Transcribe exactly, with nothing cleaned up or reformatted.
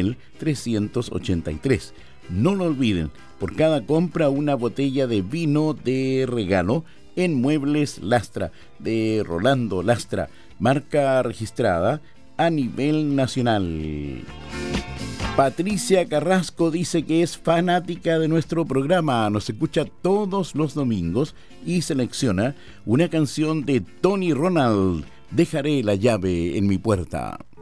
Manuel trescientos ochenta y tres. No lo olviden, por cada compra una botella de vino de regalo en Muebles Lastra, de Rolando Lastra, marca registrada a nivel nacional. Patricia Carrasco dice que es fanática de nuestro programa, nos escucha todos los domingos y selecciona una canción de Tony Ronald, Dejaré la llave en mi puerta.